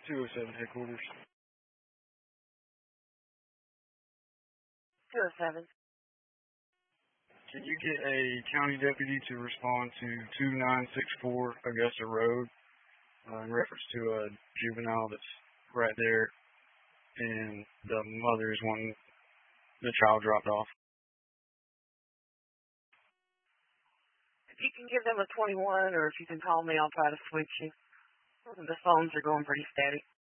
207 headquarters. 207. Can you get a county deputy to respond to 2964 Augusta Road in reference to a juvenile that's right there, and the mother is wanting the child dropped off? If you can give them a 21, or if you can call me, I'll try to switch you. The phones are going pretty steady.